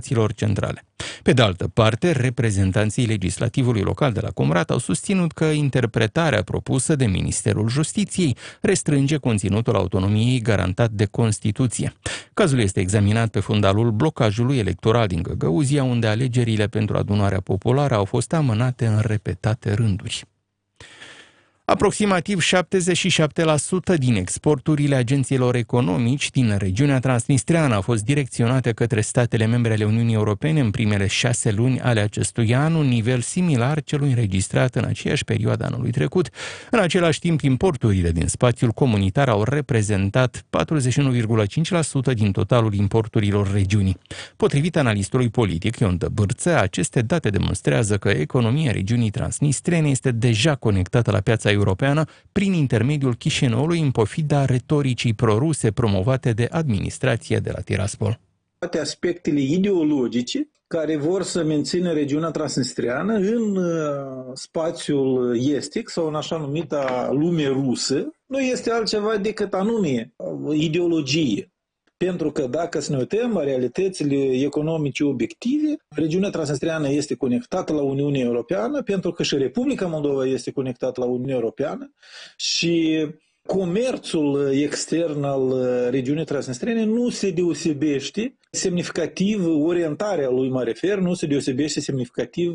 autorităților centrale. Pe de altă parte, reprezentanții legislativului local de la Comrat au susținut că interpretarea propusă de Ministerul Justiției restrânge conținutul autonomiei garantat de Constituție. Cazul este examinat pe fundalul blocajului electoral din Găgăuzia, unde alegerile pentru adunarea populară au fost amânate în repetate rânduri. Aproximativ 77% din exporturile agenților economici din regiunea transnistreană au fost direcționate către statele membre ale Uniunii Europene în primele 6 luni ale acestui an, un nivel similar celui înregistrat în aceeași perioadă anului trecut. În același timp, importurile din spațiul comunitar au reprezentat 41,5% din totalul importurilor regiunii. Potrivit analistului politic Ion Tăbârță, aceste date demonstrează că economia regiunii transnistrene este deja conectată la piața europeană prin intermediul Chișinăului, în pofida retoricii proruse promovate de administrația de la Tiraspol. Toate aspectele ideologice care vor să mențină regiunea transnistreană în spațiul estic sau în așa numita lume rusă nu este altceva decât anume ideologie. Pentru că dacă să ne uităm la realitățile economice obiective, regiunea transnistreană este conectată la Uniunea Europeană, pentru că și Republica Moldova este conectată la Uniunea Europeană și comerțul extern al regiunii transnistrene nu se deosebește semnificativ, orientarea lui mă refer, nu se deosebește semnificativ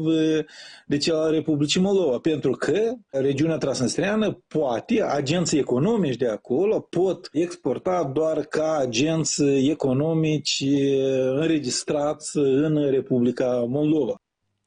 de cea al Republicii Moldova, pentru că regiunea transnistreană poate, agenții economici de acolo pot exporta doar ca agenți economici înregistrați în Republica Moldova.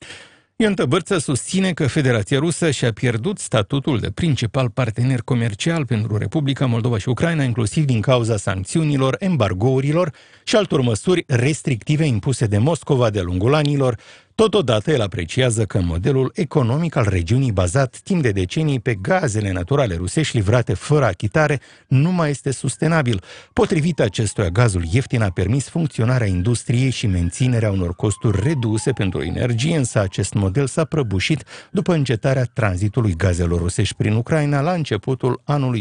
Ion Tăbârță susține că Federația Rusă și-a pierdut statutul de principal partener comercial pentru Republica Moldova și Ucraina, inclusiv din cauza sancțiunilor, embargourilor și altor măsuri restrictive impuse de Moscova de-a lungul anilor. Totodată, el apreciază că modelul economic al regiunii bazat timp de decenii pe gazele naturale rusești livrate fără achitare nu mai este sustenabil. Potrivit acestuia, gazul ieftin a permis funcționarea industriei și menținerea unor costuri reduse pentru energie, însă acest model s-a prăbușit după încetarea tranzitului gazelor rusești prin Ucraina la începutul anului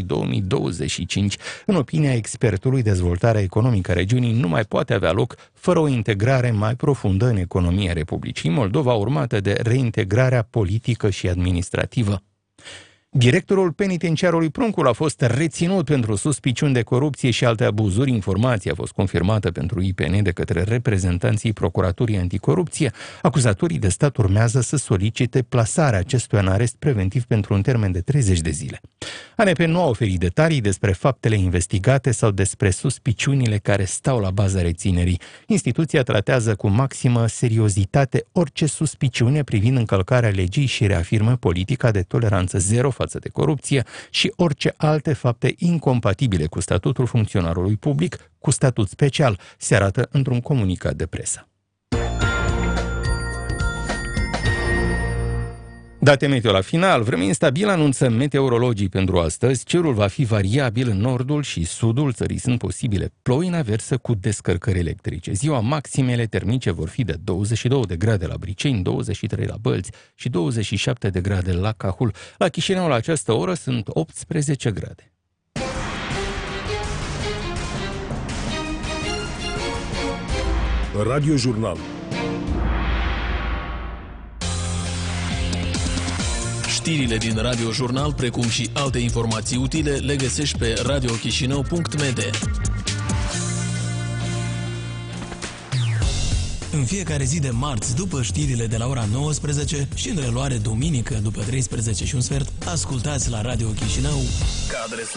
2025. În opinia expertului, dezvoltarea economică a regiunii nu mai poate avea loc fără o integrare mai profundă în economia Republicii Moldova, urmată de reintegrarea politică și administrativă. Directorul penitenciarului Pruncul a fost reținut pentru suspiciuni de corupție și alte abuzuri. Informația a fost confirmată pentru IPN de către reprezentanții Procuraturii Anticorupție. Acuzatorii de stat urmează să solicite plasarea acestuia în arest preventiv pentru un termen de 30 de zile. ANP nu a oferit detalii despre faptele investigate sau despre suspiciunile care stau la baza reținerii. Instituția tratează cu maximă seriozitate orice suspiciune privind încălcarea legii și reafirmă politica de toleranță zero față de corupție și orice alte fapte incompatibile cu statutul funcționarului public cu statut special, se arată într-un comunicat de presă. Date meteo la final, vreme instabilă anunță meteorologii pentru astăzi. Cerul va fi variabil în nordul și sudul țării. Sunt posibile ploi în aversă cu descărcări electrice. Ziua maximele termice vor fi de 22 de grade la Briceni, 23 la Bălți și 27 de grade la Cahul. La Chișinău la această oră sunt 18 grade. Radio Jurnal. Știrile din Radio Jurnal, precum și alte informații utile, le găsești pe radiochisinau.md. În fiecare zi de marți, după știrile de la ora 19 și în reluare duminică după 13 și un sfert, ascultați la Radio Chișinău.